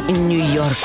Нью-Йорк.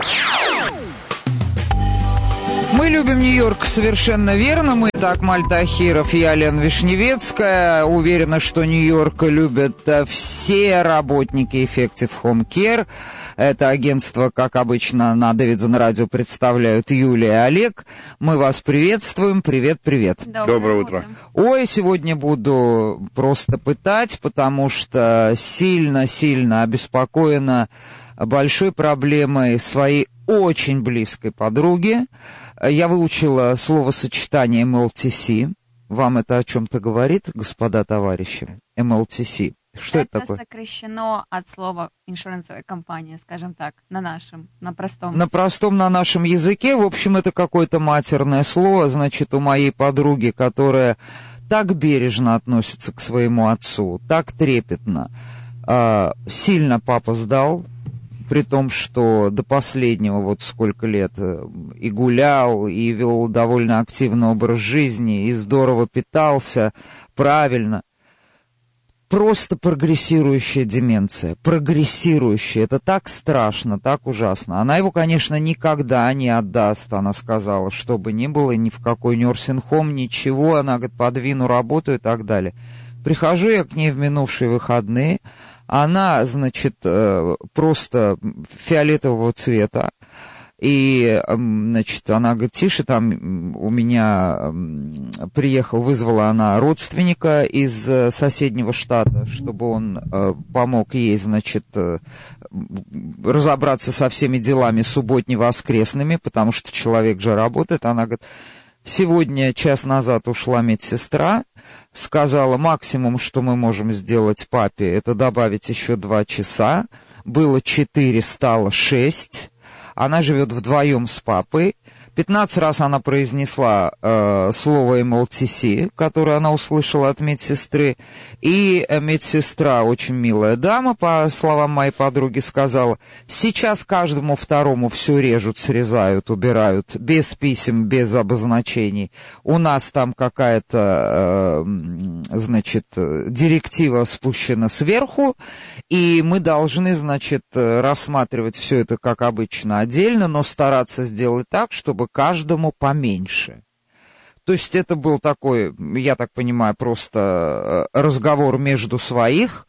Мы любим Нью-Йорк, совершенно верно. Мы так, Маль Тахиров, я, Лена Вишневецкая. Уверена, что Нью-Йорк любят все работники Effective Home Care. Это агентство, как обычно, на Davidson Radio представляют Юлия и Олег. Мы вас приветствуем. Привет-привет. Доброе утро. Ой, сегодня буду просто пытать, потому что сильно-сильно обеспокоена большой проблемой своей очень близкой подруги. Я выучила словосочетание MLTC. Вам это о чем-то говорит, господа товарищи? MLTC. Что это такое? Это сокращено от слова иншурансовая компания, скажем так, на простом. На нашем языке. В общем, это какое-то матерное слово. Значит, у моей подруги, которая так бережно относится к своему отцу, так трепетно, сильно папа сдал, при том, что до последнего вот сколько лет и гулял, и вел довольно активный образ жизни, и здорово питался, правильно. Просто прогрессирующая деменция, прогрессирующая, это так страшно, так ужасно. Она его, конечно, никогда не отдаст, она сказала, что бы ни было, ни в какой нёрсинг-хом, ничего, она говорит, подвину работу и так далее. Прихожу я к ней в минувшие выходные, она, значит, просто фиолетового цвета, и, значит, она говорит, тише, там у меня вызвала она родственника из соседнего штата, чтобы он помог ей, значит, разобраться со всеми делами субботне-воскресными, потому что человек же работает. Она говорит, сегодня час назад ушла медсестра, сказала, максимум, что мы можем сделать папе, это добавить еще 2 часа, было 4, стало 6. Она живет вдвоем с папой. 15 раз она произнесла слово MLTC, которое она услышала от медсестры. И медсестра, очень милая дама, по словам моей подруги, сказала, сейчас каждому второму все режут, срезают, убирают, без писем, без обозначений. У нас там какая-то, значит, директива спущена сверху, и мы должны, значит, рассматривать все это, как обычно, отдельно, но стараться сделать так, чтобы каждому поменьше. То есть это был такой, я так понимаю, просто разговор между своих.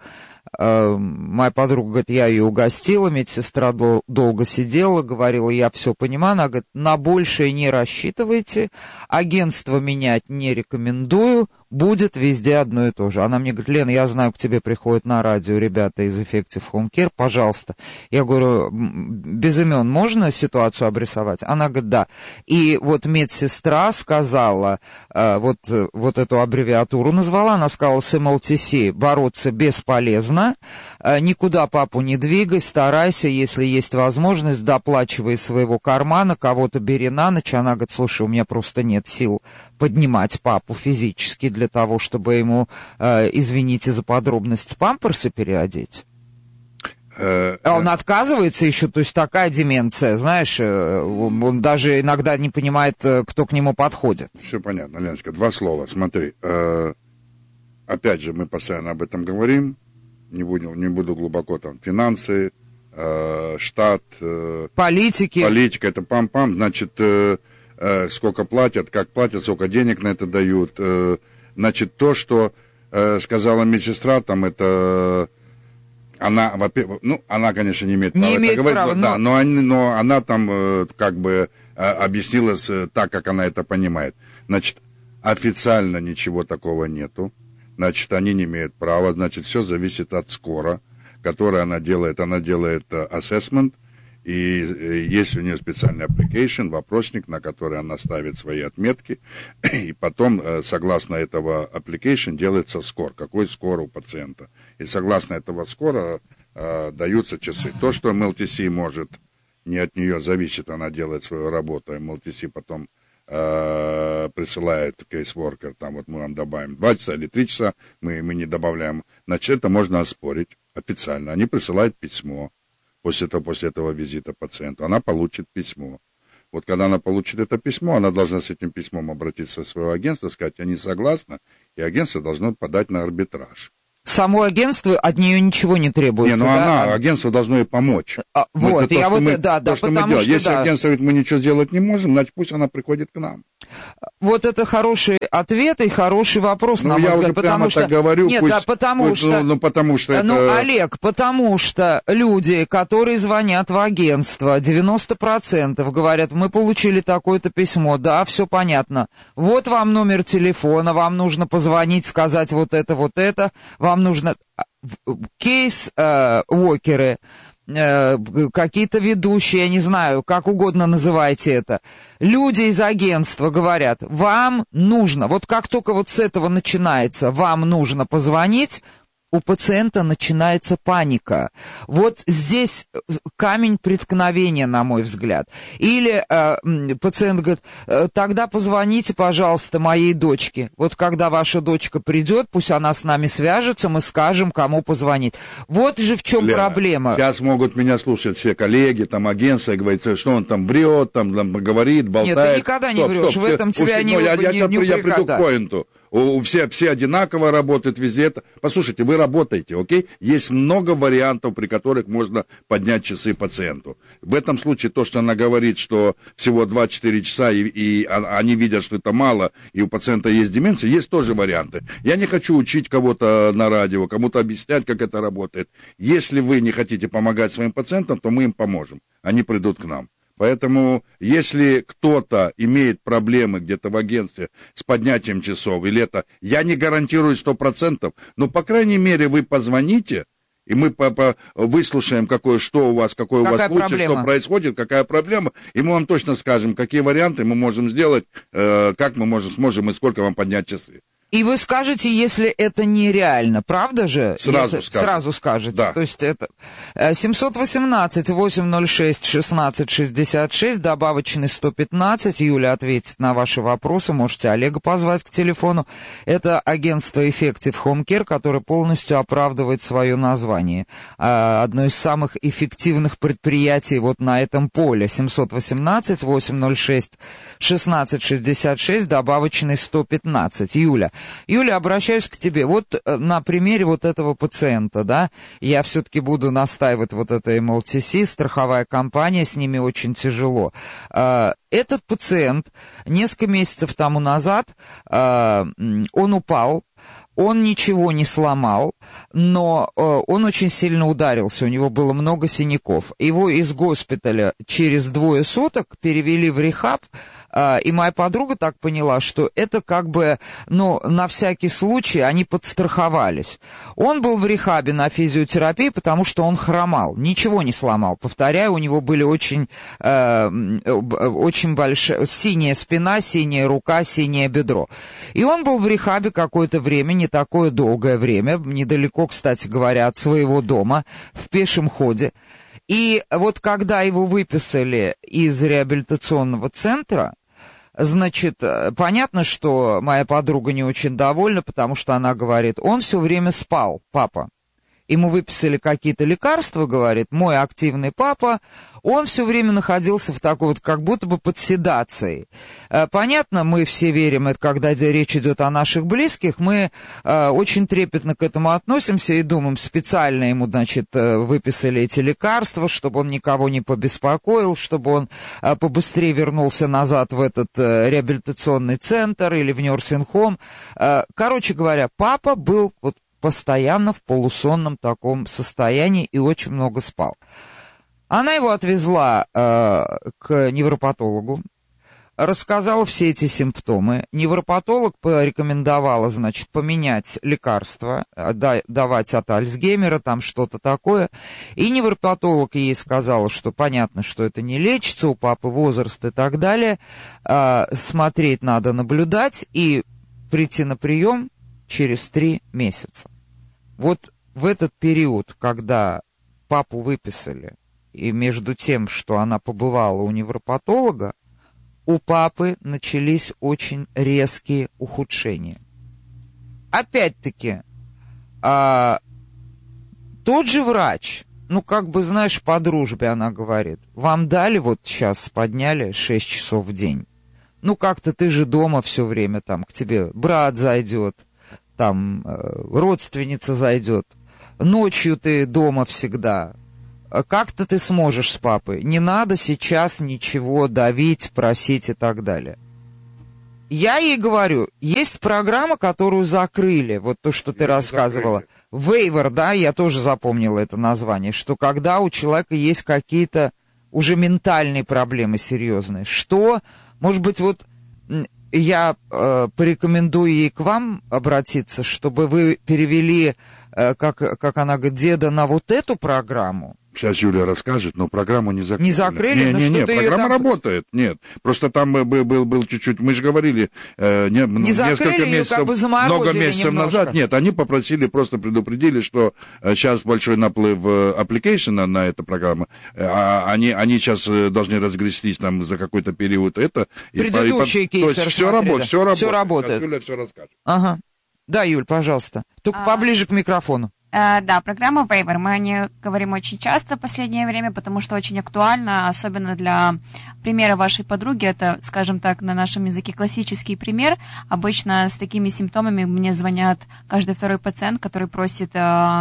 Моя подруга говорит, я ее угостила, медсестра долго сидела, говорила, я все понимаю. Она говорит, на большее не рассчитывайте, агентство менять не рекомендую, будет везде одно и то же. Она мне говорит, Лена, я знаю, к тебе приходят на радио ребята из Effective Home Care, пожалуйста. Я говорю, без имен можно ситуацию обрисовать? Она говорит, да. И вот медсестра сказала, вот эту аббревиатуру назвала, она сказала, с MLTC бороться бесполезно, никуда папу не двигай, старайся, если есть возможность, доплачивай из своего кармана, кого-то бери на ночь. Она говорит, слушай, у меня просто нет сил поднимать папу физически для того, чтобы ему, извините за подробность, памперсы переодеть. Он отказывается еще, то есть такая деменция, знаешь, он даже иногда не понимает, кто к нему подходит. Все понятно, Леночка, 2 слова, смотри. Опять же, мы постоянно об этом говорим, не буду глубоко там, финансы, штат, политика, это пам-пам, значит, сколько платят, как платят, сколько денег на это дают. Значит, то, что сказала медсестра, там это... Она, во-первых, она, конечно, не имеет права это говорить, да, но она там как бы объяснилась так, как она это понимает. Значит, официально ничего такого нету. Значит, они не имеют права. Значит, все зависит от скора, который она делает. Она делает assessment, и есть у нее специальный application, вопросник, на который она ставит свои отметки, и потом, согласно этого application, делается скор, какой скор у пациента. И согласно этого скора даются часы. То, что MLTC может, не от нее зависит, она делает свою работу, MLTC потом присылает кейсворкер, там вот мы вам добавим 2 часа или 3 часа, мы не добавляем. Значит, это можно оспорить официально. Они присылают письмо. После этого визита пациенту, она получит письмо. Вот когда она получит это письмо, она должна с этим письмом обратиться в свое агентство, сказать, я не согласна, и агентство должно подать на арбитраж. Само агентство, от нее ничего не требуется. Не, ну да? Агентство должно ей помочь. Вот, я вот, потому что если агентство говорит, мы ничего сделать не можем, значит, пусть она приходит к нам. Вот это хороший ответ и хороший вопрос, на мой взгляд. Я уже прямо так говорю. Нет, пусть, потому что это... Ну, Олег, потому что люди, которые звонят в агентство, 90% говорят, мы получили такое-то письмо, да, все понятно. Вот вам номер телефона, вам нужно позвонить, сказать вот это, вам нужно кейс-вокеры, какие-то ведущие, я не знаю, как угодно называйте это. Люди из агентства говорят, вам нужно, вот как только вот с этого начинается, вам нужно позвонить, у пациента начинается паника. Вот здесь камень преткновения, на мой взгляд. Или пациент говорит, тогда позвоните, пожалуйста, моей дочке. Вот когда ваша дочка придет, пусть она с нами свяжется, мы скажем, кому позвонить. Вот же в чем проблема. Сейчас могут меня слушать все коллеги, там, агентства, и говорить, что он там врет, там говорит, болтает. Нет, ты никогда не врешь, в этом тебя не упрекают. Я приду к поинту. Все одинаково работают везде. Послушайте, вы работаете, окей? Есть много вариантов, при которых можно поднять часы пациенту. В этом случае то, что она говорит, что всего 2-4 часа, и они видят, что это мало, и у пациента есть деменция, есть тоже варианты. Я не хочу учить кого-то на радио, кому-то объяснять, как это работает. Если вы не хотите помогать своим пациентам, то мы им поможем. Они придут к нам. Поэтому, если кто-то имеет проблемы где-то в агентстве с поднятием часов, или это, я не гарантирую 100%, но, по крайней мере, вы позвоните, и мы выслушаем, какой у вас случай, что происходит, какая проблема, и мы вам точно скажем, какие варианты мы можем сделать, как мы сможем и сколько вам поднять часы. И вы скажете, если это нереально, правда же? Сразу скажете. Да. То есть это 718-806-1666, добавочный 115. Юля ответит на ваши вопросы. Можете Олега позвать к телефону. Это агентство Effective Home Care, которое полностью оправдывает свое название. Одно из самых эффективных предприятий вот на этом поле. 718-806-1666, добавочный 115. Юля, обращаюсь к тебе. Вот на примере вот этого пациента, да, я все-таки буду настаивать вот это MLTC, страховая компания, с ними очень тяжело. Этот пациент несколько месяцев тому назад, он упал, он ничего не сломал, но он очень сильно ударился, у него было много синяков. Его из госпиталя через 2 суток перевели в рехаб, и моя подруга так поняла, что это как бы, на всякий случай они подстраховались. Он был в рехабе на физиотерапии, потому что он хромал, ничего не сломал. Повторяю, у него были очень большая синяя спина, синяя рука, синее бедро. И он был в рехабе какое-то время, не такое долгое время, недалеко, кстати говоря, от своего дома, в пешем ходе. И вот когда его выписали из реабилитационного центра, значит, понятно, что моя подруга не очень довольна, потому что она говорит, он все время спал, папа. Ему выписали какие-то лекарства, говорит, мой активный папа, он все время находился в такой вот, как будто бы под седацией. Понятно, мы все верим, это когда речь идет о наших близких, мы очень трепетно к этому относимся и думаем, специально ему, значит, выписали эти лекарства, чтобы он никого не побеспокоил, чтобы он побыстрее вернулся назад в этот реабилитационный центр или в нёрсинг-хом. Короче говоря, папа был вот постоянно в полусонном таком состоянии и очень много спал. Она его отвезла к невропатологу, рассказала все эти симптомы. Невропатолог порекомендовала, значит, поменять лекарства, давать от Альцгеймера, там что-то такое. И невропатолог ей сказала, что понятно, что это не лечится, у папы возраст и так далее. Смотреть надо, наблюдать и прийти на прием через 3 месяца. Вот в этот период, когда папу выписали, и между тем, что она побывала у невропатолога, у папы начались очень резкие ухудшения. Опять-таки, тот же врач, знаешь, по дружбе она говорит, вам дали вот сейчас, подняли 6 часов в день. Как-то ты же дома все время, там, к тебе брат зайдет, там родственница зайдет, ночью ты дома всегда, как-то ты сможешь с папой. Не надо сейчас ничего давить, просить и так далее. Я ей говорю, есть программа, которую закрыли, вот то, что ты рассказывала. Waiver, да, я тоже запомнила это название, что когда у человека есть какие-то уже ментальные проблемы серьезные, что, может быть, вот я порекомендую ей к вам обратиться, чтобы вы перевели, как она говорит, деда на вот эту программу. Сейчас Юля расскажет, но программу не закрыли. Не закрыли? Нет, программа работает, нет. Просто там был чуть-чуть, мы же говорили, несколько месяцев, как бы много месяцев назад, нет, они попросили, просто предупредили, что сейчас большой наплыв application на эту программу, они сейчас должны разгрестись там за какой-то период это. Предыдущие кейсы. То есть все работает. Все работает. Сейчас Юля все расскажет. Ага. Да, Юль, пожалуйста. Только поближе к микрофону. Да, программа Waiver. Мы о ней говорим очень часто в последнее время, потому что очень актуальна, особенно для примера вашей подруги. Это, скажем так, на нашем языке классический пример. Обычно с такими симптомами мне звонят каждый второй пациент, который просит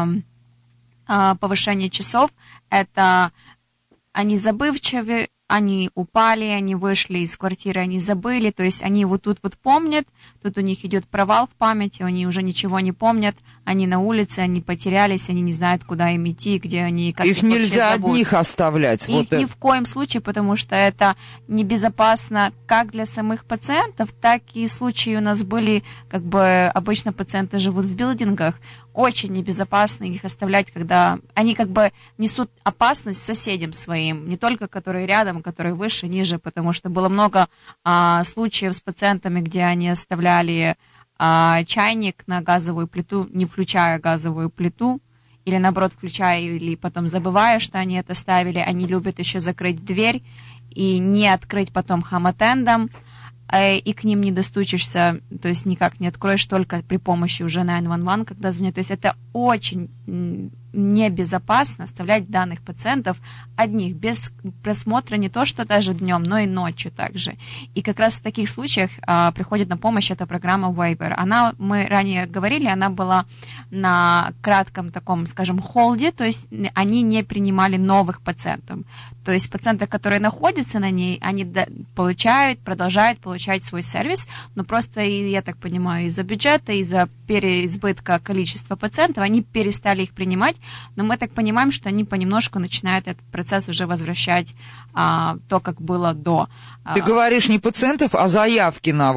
повышения часов. Это они забывчивы, они упали, они вышли из квартиры, они забыли, то есть они вот тут вот помнят, тут у них идет провал в памяти, они уже ничего не помнят, они на улице, они потерялись, они не знают, куда им идти, где они, как их нельзя одних оставлять. Их вот ни в коем случае, потому что это небезопасно как для самых пациентов, так и случаи у нас были, как бы обычно пациенты живут в билдингах, очень небезопасно их оставлять, когда они как бы несут опасность соседям своим, не только которые рядом, которые выше, ниже, потому что было много случаев с пациентами, где они оставляли чайник на газовую плиту, не включая газовую плиту, или наоборот включая, или потом забывая, что они это ставили. Они любят еще закрыть дверь и не открыть потом хам-аттендом, и к ним не достучишься, то есть никак не откроешь, только при помощи уже 911, когда звонят. То есть это очень небезопасно оставлять данных пациентов одних, без просмотра не то, что даже днем, но и ночью также. И как раз в таких случаях приходит на помощь эта программа Waiver. Мы ранее говорили, она была на кратком таком, скажем, холде, то есть они не принимали новых пациентов. То есть пациенты, которые находятся на ней, они продолжают получать свой сервис, но просто, я так понимаю, из-за бюджета, из-за переизбытка количества пациентов, они перестали их принимать, но мы так понимаем, что они понемножку начинают этот процесс уже возвращать то, как было до. Ты говоришь не пациентов, а заявки на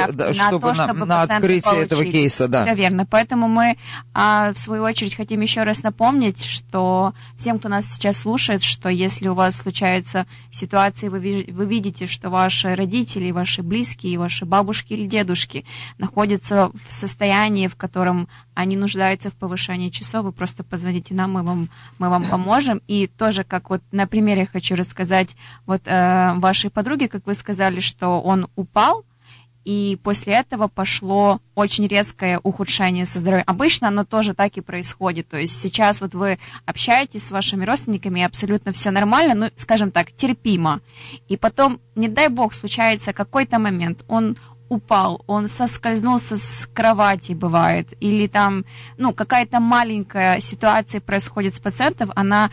открытие этого кейса. Да. Все верно. Поэтому мы, в свою очередь, хотим еще раз напомнить, что всем, кто нас сейчас слушает, что если у вас случаются ситуации, вы видите, что ваши родители, ваши близкие, ваши бабушки или дедушки находятся в состоянии, в котором они нуждаются в повышении часов, вы просто позвоните нам, мы вам поможем. И тоже, как вот на примере хочу рассказать вот вашей подруге, как вы сказали, что он упал, и после этого пошло очень резкое ухудшение со здоровьем. Обычно оно тоже так и происходит. То есть сейчас вот вы общаетесь с вашими родственниками, и абсолютно все нормально, ну, скажем так, терпимо. И потом, не дай бог, случается какой-то момент, он упал, он соскользнулся с кровати, бывает, или там, какая-то маленькая ситуация происходит с пациентом, она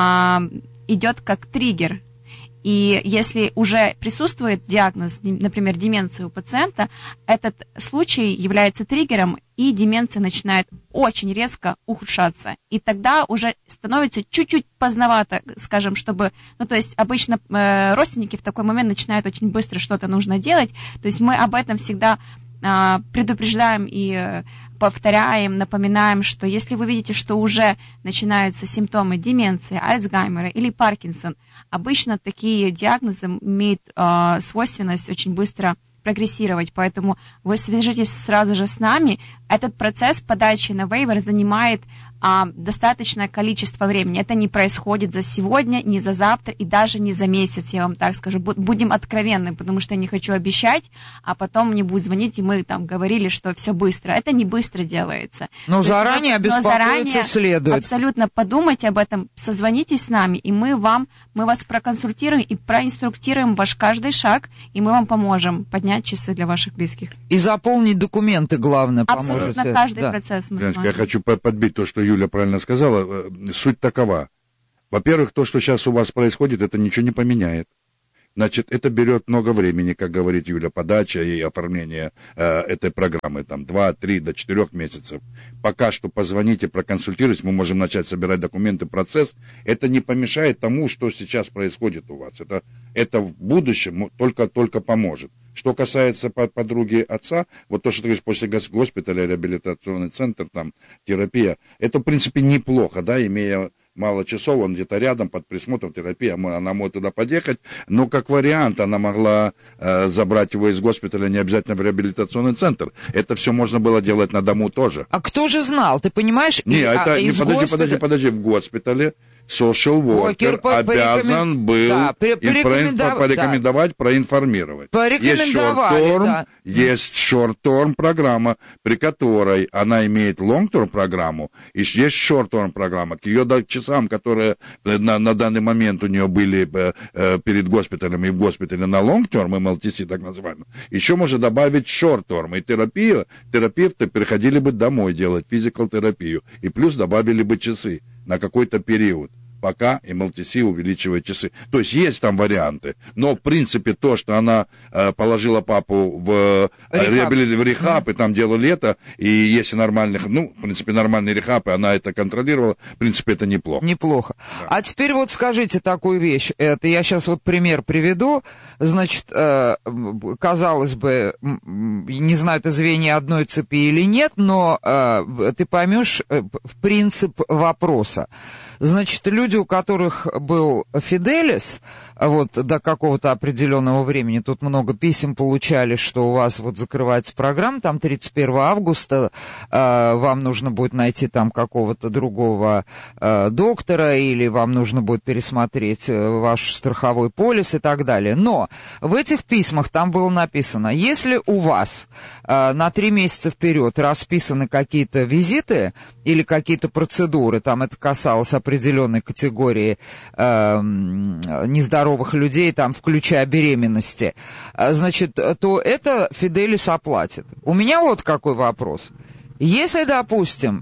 идет как триггер. И если уже присутствует диагноз, например, деменции у пациента, этот случай является триггером, и деменция начинает очень резко ухудшаться. И тогда уже становится чуть-чуть поздновато, скажем, чтобы... то есть обычно родственники в такой момент начинают очень быстро что-то нужно делать. То есть мы об этом всегда предупреждаем и повторяем, напоминаем, что если вы видите, что уже начинаются симптомы деменции, Альцгеймера или Паркинсон, обычно такие диагнозы имеют свойственность очень быстро прогрессировать, поэтому вы свяжитесь сразу же с нами. Этот процесс подачи на Waiver занимает достаточное количество времени. Это не происходит за сегодня, не за завтра и даже не за месяц, я вам так скажу. Будем откровенны, потому что я не хочу обещать, а потом мне будет звонить, и мы там говорили, что все быстро. Это не быстро делается. Но заранее беспокоиться следует. Абсолютно подумайте об этом, созвонитесь с нами, и мы вас проконсультируем и проинструктируем ваш каждый шаг, и мы вам поможем поднять часы для ваших близких. И заполнить документы, главное, поможете. Абсолютно каждый процесс мы Леночка, я хочу подбить то, что Юля правильно сказала. Суть такова. Во-первых, то, что сейчас у вас происходит, это ничего не поменяет. Значит, это берет много времени, как говорит Юля, подача и оформление этой программы, там, 2, 3, до 4 месяцев. Пока что позвоните, проконсультируйтесь, мы можем начать собирать документы, процесс. Это не помешает тому, что сейчас происходит у вас. Это в будущем только поможет. Что касается подруги отца, вот то, что ты говоришь, после госпиталя, реабилитационный центр, там, терапия, это, в принципе, неплохо, да, имея мало часов, он где-то рядом, под присмотром, терапия, она может туда подъехать, но как вариант она могла забрать его из госпиталя, не обязательно в реабилитационный центр. Это все можно было делать на дому тоже. А кто же знал, ты понимаешь? Подожди, в госпитале social worker обязан был порекомендовать, проинформировать. Есть short-term программа, при которой она имеет long-term программу, и есть short-term программа. К ее часам, которые на данный момент у нее были перед госпиталем и в госпитале на long-term, MLTC так называемый, еще можно добавить short-term. И терапевты приходили бы домой делать физикал-терапию, и плюс добавили бы часы на какой-то период, пока MLTC увеличивает часы. То есть есть там варианты. Но, в принципе, то, что она положила папу в рехаб, и там делали это, и если в принципе, нормальные рехабы, она это контролировала, в принципе, это неплохо. Неплохо. Да. А теперь вот скажите такую вещь. Это я сейчас вот пример приведу. Значит, казалось бы, не знаю, это звенья одной цепи или нет, но ты поймешь принцип вопроса. Значит, люди, у которых был Фиделис, вот до какого-то определенного времени, тут много писем получали, что у вас вот закрывается программа, там 31 августа, вам нужно будет найти там какого-то другого доктора, или вам нужно будет пересмотреть ваш страховой полис и так далее. Но в этих письмах там было написано, если у вас на 3 месяца вперед расписаны какие-то визиты или какие-то процедуры, там это касалось определенной категории нездоровых людей, там, включая беременности, значит, то это Фиделис оплатит. У меня вот какой вопрос. Если, допустим,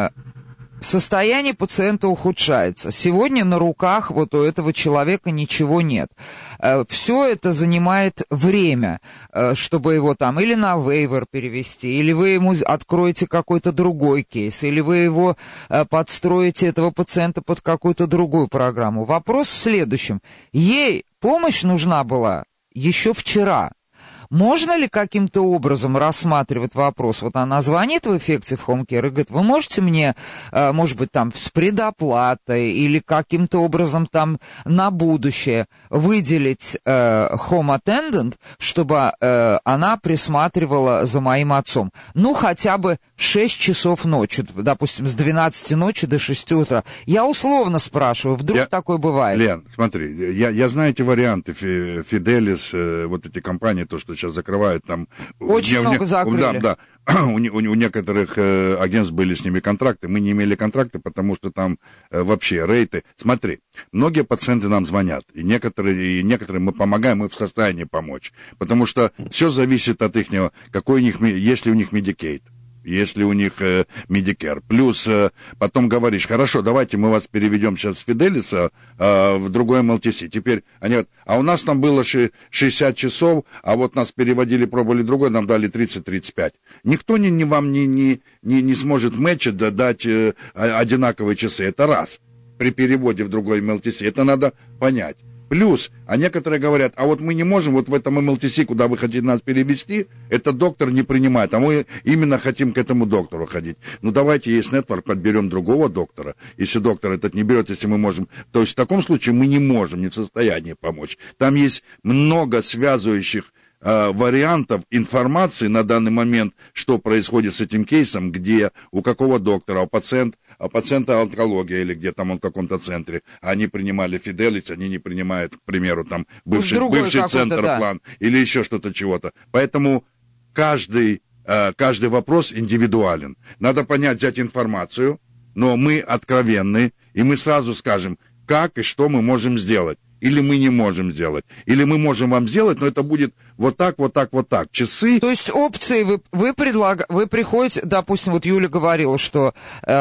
состояние пациента ухудшается, сегодня на руках вот у этого человека ничего нет, все это занимает время, чтобы его там или на вейвер перевести, или вы ему откроете какой-то другой кейс, или вы его подстроите, этого пациента, под какую-то другую программу. Вопрос в следующем. Ей помощь нужна была еще вчера. Можно ли каким-то образом рассматривать вопрос? Вот она звонит в Effective Home Care и говорит, вы можете мне, может быть, там с предоплатой или каким-то образом там на будущее выделить Home Attendant, чтобы она присматривала за моим отцом? Ну, хотя бы 6 часов ночи, допустим, с 12 ночи до 6 утра. Я условно спрашиваю, вдруг такое бывает? Лен, смотри, я знаю эти варианты, Fidelis, вот эти компании, то, что сейчас закрывают там. Очень много закрыли. Да. У некоторых агентств были с ними контракты. Мы не имели контракты, потому что там вообще рейты. Смотри, многие пациенты нам звонят, и некоторые мы помогаем, мы в состоянии помочь. Потому что все зависит от их, какой у них, если у них Medicaid. Если у них Medicare. Плюс потом говоришь, хорошо, давайте мы вас переведем сейчас с Фиделиса в другой MLTC. Теперь они говорят, а у нас там было 60 часов, а вот нас переводили, пробовали другой, нам дали 30-35. Никто вам не сможет мэтчить, дать одинаковые часы. Это раз. При переводе в другой MLTC. Это надо понять. Плюс, а некоторые говорят, а вот мы не можем, вот в этом MLTC, куда вы хотите нас перевести, этот доктор не принимает, а мы именно хотим к этому доктору ходить. Ну, давайте, есть нетворк, подберем другого доктора. Если доктор этот не берет, если мы можем... То есть в таком случае мы не можем, не в состоянии помочь. Там есть много связывающих вариантов информации на данный момент, что происходит с этим кейсом, где, у какого доктора, пациента онкология или где там он в каком-то центре, они принимали Fidelis, они не принимают, к примеру, там бывший Центр-план, да, или еще что-то чего-то. Поэтому каждый вопрос индивидуален. Надо понять, взять информацию, но мы откровенны, и мы сразу скажем, как и что мы можем сделать. Или мы не можем сделать. Или мы можем вам сделать, но это будет вот так, вот так, вот так. Часы... То есть опции вы приходите, допустим, вот Юля говорила, что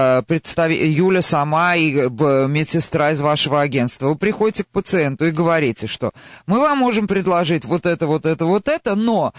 Юля сама и медсестра из вашего агентства. Вы приходите к пациенту и говорите, что мы вам можем предложить вот это, вот это, вот это, но,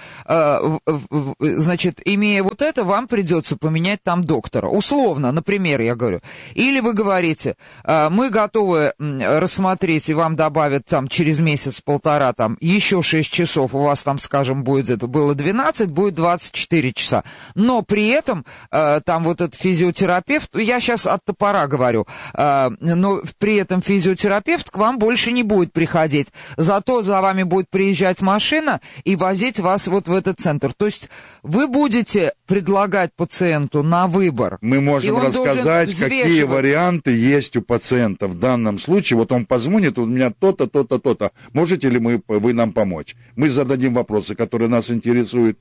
значит, имея вот это, вам придется поменять там доктора. Условно, например, я говорю. Или вы говорите, мы готовы рассмотреть и вам добавить там через месяц-полтора там еще 6 часов, у вас там, скажем, будет это было 12, будет 24 часа. Но при этом там вот этот физиотерапевт, я сейчас от топора говорю, но при этом физиотерапевт к вам больше не будет приходить. Зато за вами будет приезжать машина и возить вас вот в этот центр. То есть вы будете предлагать пациенту на выбор. Мы можем рассказать, какие варианты есть у пациента в данном случае. Вот он позвонит, у меня то-то, то-то, то-то. Можете ли вы нам помочь? Мы зададим вопросы, которые нас интересуют.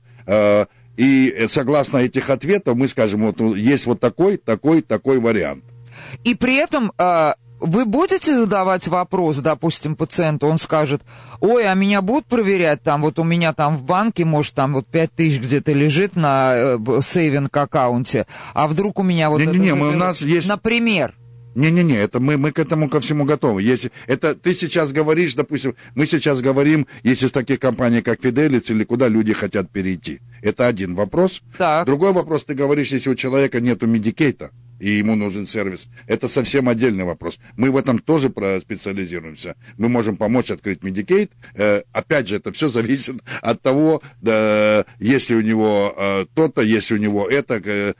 И согласно этих ответов мы скажем, вот есть вот такой вариант. И при этом... Вы будете задавать вопрос, допустим, пациенту, он скажет, ой, а меня будут проверять, там вот у меня там в банке, может, там вот 5000 где-то лежит на сейвинг-аккаунте, а вдруг у меня вот у нас есть... Например. Не-не-не, это мы к этому ко всему готовы. Если это ты сейчас говоришь, допустим, мы сейчас говорим, если с таких компаний, как Fidelis, или куда люди хотят перейти. Это один вопрос. Так. Другой вопрос, ты говоришь, если у человека нету медикейта, и ему нужен сервис. Это совсем отдельный вопрос. Мы в этом тоже специализируемся. Мы можем помочь открыть Medicaid. Опять же, это все зависит от того, если у него то-то, если у него это,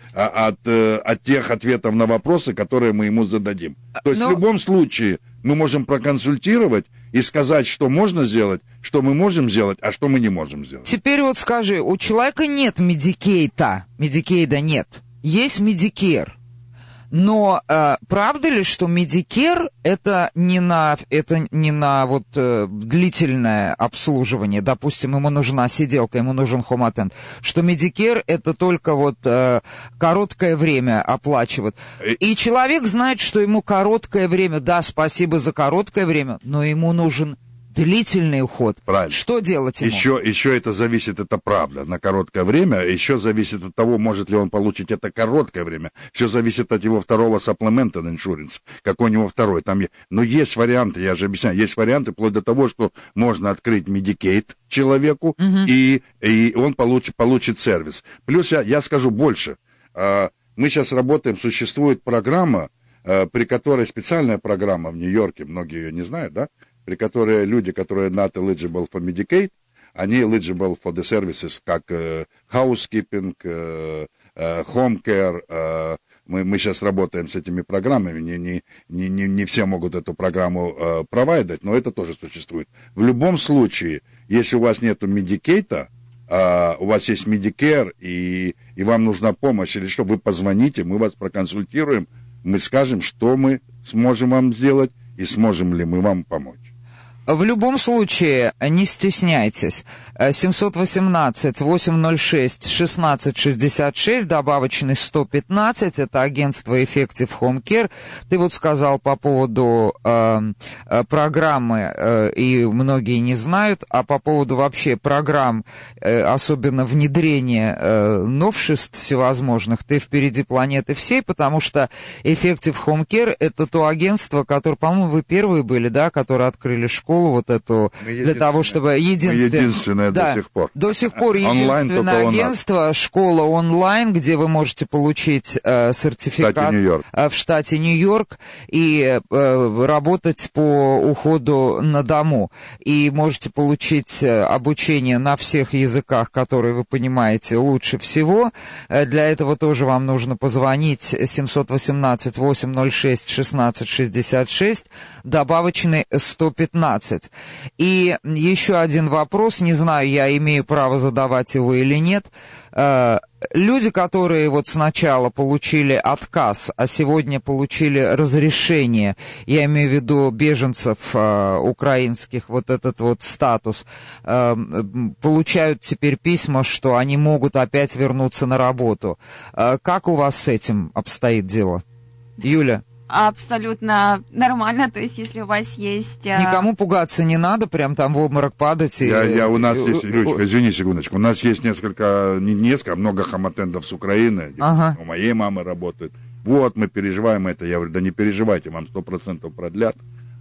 от тех ответов на вопросы, которые мы ему зададим. То есть в любом случае мы можем проконсультировать и сказать, что можно сделать, что мы можем сделать, а что мы не можем сделать. Теперь вот скажи, у человека нет Medicaid, Medicaid нет. Есть Medicare. Но правда ли, что Medicare это не на вот длительное обслуживание, допустим, ему нужна сиделка, ему нужен хом-аттенд, что Medicare это только вот короткое время оплачивает. И человек знает, что ему короткое время, да, спасибо за короткое время, но ему нужен длительный уход. Правильно. Что делать ему? Еще это зависит, это правда, на короткое время. Еще зависит от того, может ли он получить это короткое время. Все зависит от его второго supplemental insurance. Какой у него второй. Но есть варианты, я же объясняю, есть варианты вплоть до того, что можно открыть Medicaid человеку, и он получит сервис. Плюс я скажу больше. Мы сейчас работаем, существует программа, при которой специальная программа в Нью-Йорке, многие ее не знают, да? При которой люди, которые not eligible for Medicaid, они eligible for the services, как housekeeping, home care. Мы сейчас работаем с этими программами, не все могут эту программу провайдать, но это тоже существует. В любом случае, если у вас нету Medicaid, у вас есть Medicare, и вам нужна помощь или что, вы позвоните, мы вас проконсультируем, мы скажем, что мы сможем вам сделать и сможем ли мы вам помочь. В любом случае, не стесняйтесь. 718-806-1666, добавочный 115, это агентство Effective Home Care. Ты вот сказал по поводу программы, и многие не знают, а по поводу вообще программ, особенно внедрения новшеств всевозможных, ты впереди планеты всей, потому что Effective Home Care это то агентство, которое, по-моему, вы первые были, да, которые открыли школу вот эту, для того, чтобы единственное да, до сих пор. До сих пор единственное агентство, школа онлайн, где вы можете получить сертификат в штате Нью-Йорк и работать по уходу на дому. И можете получить обучение на всех языках, которые вы понимаете лучше всего. Для этого тоже вам нужно позвонить 718-806-1666, добавочный 115. 17. И еще один вопрос, не знаю, я имею право задавать его или нет. Люди, которые вот сначала получили отказ, а сегодня получили разрешение, я имею в виду беженцев украинских, вот этот вот статус, получают теперь письма, что они могут опять вернуться на работу. Как у вас с этим обстоит дело? Юля? Абсолютно нормально, то есть если у вас есть... Никому пугаться не надо, прям там в обморок падать. У нас есть, Илюшка, извини секундочку, у нас есть много хамотендов с Украины, у моей мамы работают. Вот, мы переживаем это, я говорю, да не переживайте, вам 100% продлят.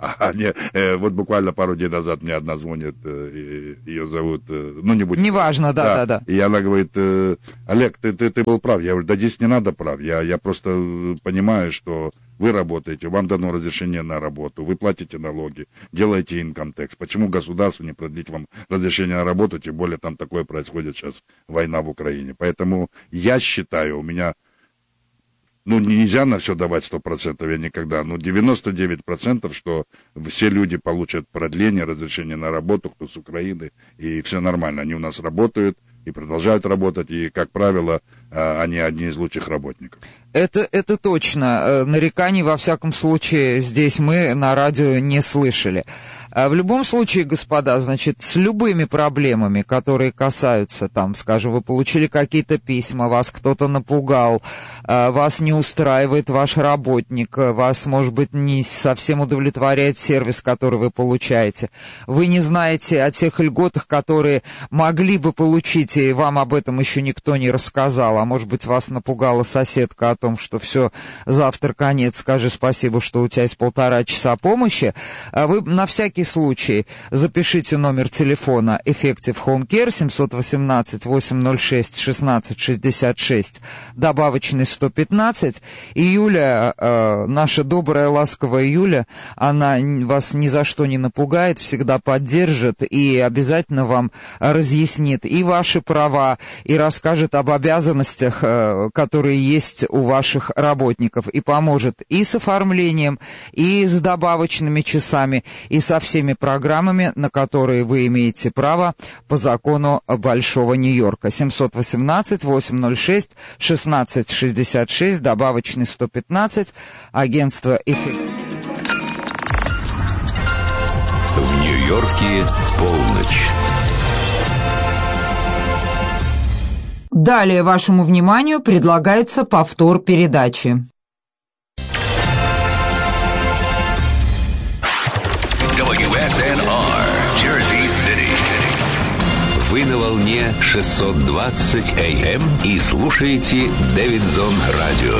Вот буквально пару дней назад мне одна звонит, ее зовут, не будем. Неважно, да. И она говорит, Олег, ты был прав. Я говорю, да здесь не надо прав, я просто понимаю, что вы работаете, вам дано разрешение на работу, вы платите налоги, делаете income tax. Почему государству не продлить вам разрешение на работу, тем более там такое происходит сейчас, война в Украине. Поэтому я считаю, у меня... нельзя на все давать 100%, я никогда. 99%, что все люди получат продление, разрешение на работу, кто с Украины, и все нормально. Они у нас работают и продолжают работать, и, как правило, они одни из лучших работников. Это точно. Нареканий, во всяком случае, здесь мы на радио не слышали. В любом случае, господа, значит, с любыми проблемами, которые касаются, там, скажем, вы получили какие-то письма, вас кто-то напугал, вас не устраивает ваш работник, вас, может быть, не совсем удовлетворяет сервис, который вы получаете, вы не знаете о тех льготах, которые могли бы получить, и вам об этом еще никто не рассказал, а может быть, вас напугала соседка о том, что все, завтра конец, скажи спасибо, что у тебя есть 1,5 часа помощи, вы на всякий случай запишите номер телефона Effective Home Care 718-806-1666, добавочный 115, и Юля, наша добрая, ласковая Юля, она вас ни за что не напугает, всегда поддержит и обязательно вам разъяснит и ваши права, и расскажет об обязанностях, которые есть у ваших работников, и поможет и с оформлением, и с добавочными часами, и со всеми программами, на которые вы имеете право по закону Большого Нью-Йорка. 718-806-1666, добавочный 115, агентство «Эффект». В Нью-Йорке полночь. Далее вашему вниманию предлагается повтор передачи. WSNR, Jersey City. Вы на волне 620 AM и слушаете Дэвидсон Радио.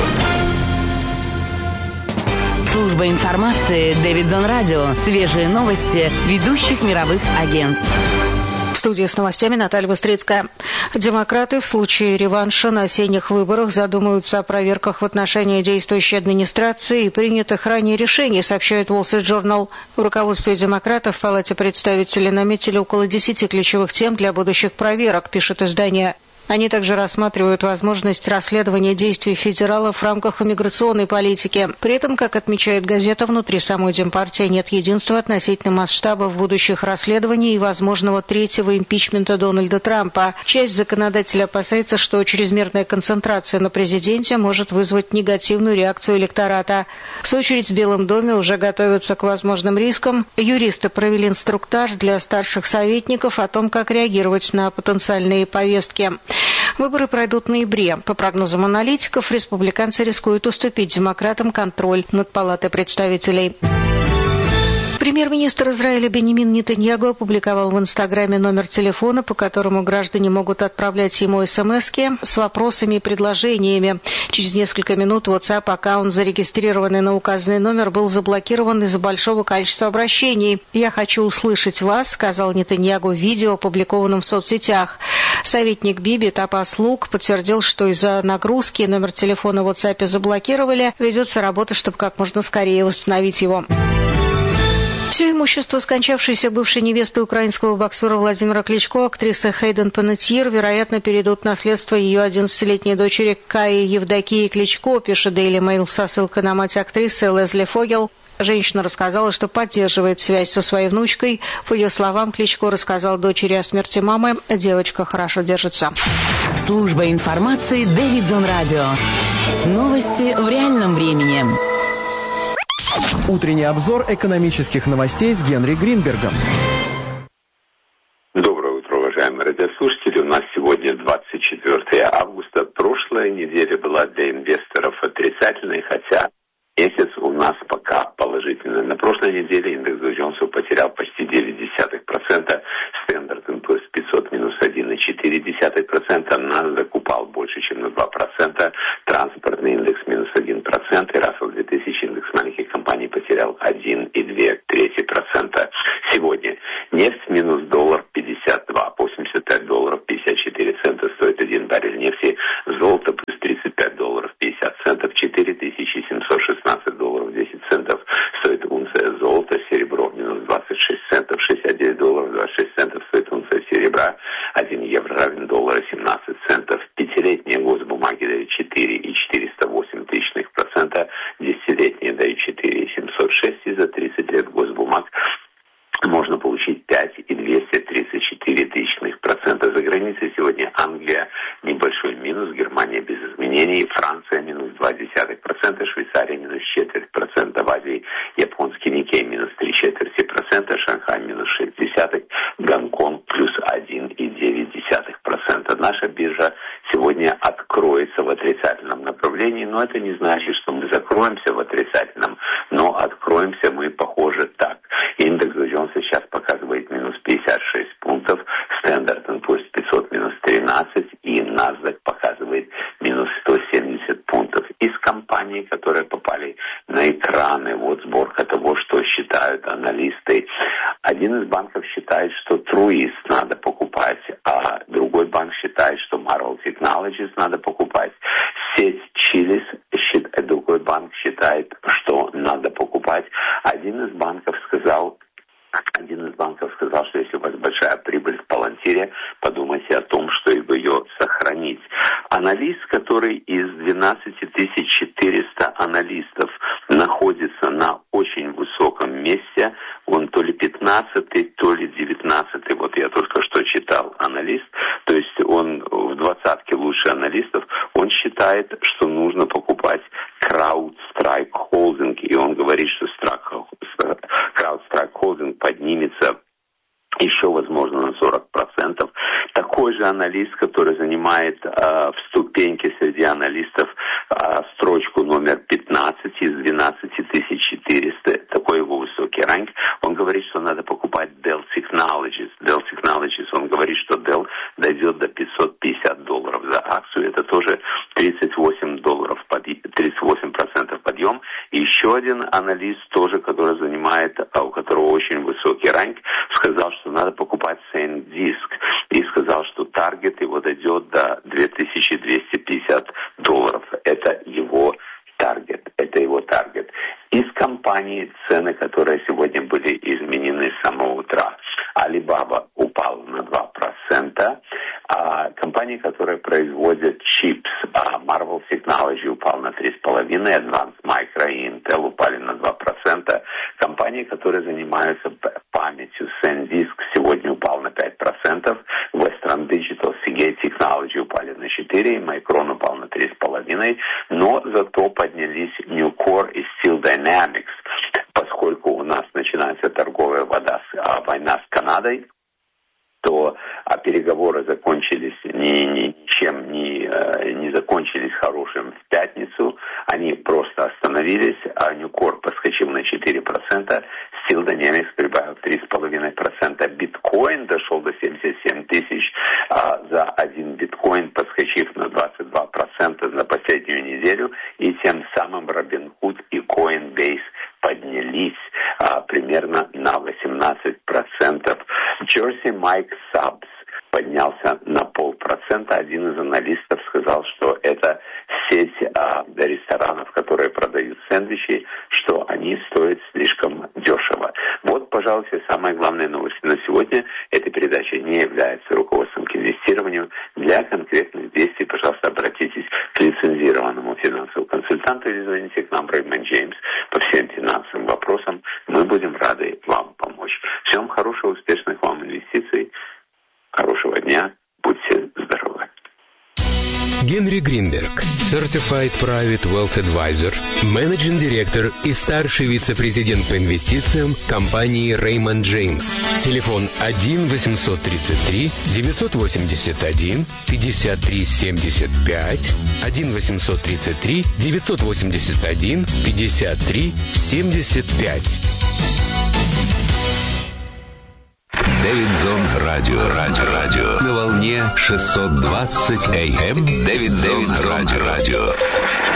Служба информации Дэвидсон Радио. Свежие новости ведущих мировых агентств. В студии с новостями Наталья Быстрицкая. Демократы в случае реванша на осенних выборах задумаются о проверках в отношении действующей администрации и принятых ранее решений, сообщает Wall Street Journal. В руководстве демократов в Палате представителей наметили около 10 ключевых тем для будущих проверок, пишет издание. Они также рассматривают возможность расследования действий федералов в рамках иммиграционной политики. При этом, как отмечает газета, внутри самой Демпартии нет единства относительно масштабов будущих расследований и возможного третьего импичмента Дональда Трампа. Часть законодателей опасается, что чрезмерная концентрация на президенте может вызвать негативную реакцию электората. В свою очередь в Белом доме уже готовятся к возможным рискам. Юристы провели инструктаж для старших советников о том, как реагировать на потенциальные повестки. Выборы пройдут в ноябре. По прогнозам аналитиков, республиканцы рискуют уступить демократам контроль над Палатой представителей. Премьер-министр Израиля Беньямин Нетаньяху опубликовал в Инстаграме номер телефона, по которому граждане могут отправлять ему смски с вопросами и предложениями. Через несколько минут WhatsApp-аккаунт, зарегистрированный на указанный номер, был заблокирован из-за большого количества обращений. «Я хочу услышать вас», — сказал Нетаньяху в видео, опубликованном в соцсетях. Советник Биби Тапас Лук подтвердил, что из-за нагрузки номер телефона в WhatsApp заблокировали. Ведется работа, чтобы как можно скорее восстановить его. Все имущество скончавшейся бывшей невесты украинского боксера Владимира Кличко, актрисы Хейден Панеттьер, вероятно, перейдут в наследство ее 11-летней дочери Каи Евдокии Кличко, пишет Daily Mail со ссылкой на мать актрисы Лезли Фогел. Женщина рассказала, что поддерживает связь со своей внучкой. По ее словам, Кличко рассказал дочери о смерти мамы. Девочка хорошо держится. Служба информации Дэвидсон Радио. Новости в реальном времени. Утренний обзор экономических новостей с Генри Гринбергом. Доброе утро, уважаемые радиослушатели. У нас сегодня 24 августа. Прошлая неделя была для инвесторов отрицательной, хотя месяц у нас пока положительный. На прошлой неделе индекс Dow Jones потерял почти 0,9%, Standard & Poor's 500 минус 1,4%, NASDAQ упал больше, чем на 2%, транспортный индекс минус 1%, и Russell 2000 индекс маленьких компаний потерял 1,2%. Сегодня нефть минус $1.52, $85.54 стоит 1 баррель нефти, золото плюс $35.50, $4716.10 стоит унция золота, серебро минус 26 центов, $69.26 стоит унция серебра, 1 евро равен $1.17, пятилетние госбумаги дают 4,408%, десятилетние дают 4,706, и за 30 лет госбумаг можно получить 5,234%. За границей сегодня Англия небольшой минус, Германия без изменений, Франция минус 0,2%, Швейцария минус 0,4%, в Азии японский Никей минус 0,75%, Шанхай минус 0,6%, Гонконг плюс 1,9%. Наша биржа сегодня откроется в отрицательном направлении, но это не значит, что мы закроемся в отрицательном, но откроемся мы, похоже, так. Индекс Dow Jones сейчас показывает минус 56 пунктов, Standard & Poor's 500 минус 13 и NASDAQ показывает минус 170 пунктов. Из компаний, которые попали на экраны, вот сборка того, что считают аналисты. Один из банков считает, что Truist надо покупать, а другой банк считает, что Marvell Technologies надо покупать. Сеть Chili's, другой банк считает, что надо покупать. Один из банков сказал, что если у вас большая прибыль в Палантире, подумайте о том, что ее сохранить. Аналист, который из 12 400 аналистов находится на очень высоком месте, он то ли 15-й, то ли 19-й, вот я только что читал аналист, то есть он в 20-ке лучших аналистов, он считает, что нужно покупать CrowdStrike Holding, и он говорит, что CrowdStrike Holding поднимется еще, возможно, на 40%. Такой же аналист, который занимает в ступеньке среди аналистов строчку номер 15 из 12 400, такой его высокий ранг, он говорит, что надо покупать Dell Technologies. Dell Technologies, он говорит, что Dell дойдет до $550 за акцию. Это тоже $38 подъем. И еще один аналист, тоже, который занимает, у которого очень высокий ранг, сказал, что надо покупать SanDisk. И сказал, что таргет его дойдет до $2250. Это его таргет. Из компаний, цены, которые сегодня были изменены с самого утра. Alibaba упал на 2%. Компании, которые производят чипс, Marvell Technology упал на 3,5%, Advanced Micro и Intel упали на 2%. Компании, которые занимаются памятью, SanDisk сегодня упал на 5%, Western Digital, Seagate Technology упали на 4%, Micron упал на 3,5%, но зато поднялись Nucor и Steel Dynamics, поскольку у нас начинается торговая война с Канадой, то переговоры закончились ничем не закончились хорошим в пятницу. Они просто остановились, а Nucor подскочил на 4%, Steel Dynamics прибавил 3,5%. Биткоин дошел до 77 тысяч за один биткоин, подскочив на 22% за последнюю неделю, и тем самым Robinhood и Coinbase поднялись примерно на 18%. Jersey Mike Subs поднялся на 0,5%. Один из аналистов сказал, что это сеть ресторанов, которые продают сэндвичи, что они стоят слишком дешево. Вот, пожалуй, все самые главные новости на сегодня. Эта передача не является руководством к инвестированию. Для конкретных действий, пожалуйста, обратитесь к лицензированному финансовому консультанту или звоните к нам Raymond James по всем финансовым вопросам. рады вам помочь. Всем хорошего, успешных вам инвестиций, хорошего дня, будьте здоровы. Генри Гринберг, Certified Private Wealth Advisor, Managing Director и старший вице-президент по инвестициям компании Raymond James. Телефон 1-833-981-53-75, 1-833-981-53-75. Дэвидзон Радио. На волне 620 АМ. Дэвидзон Радио.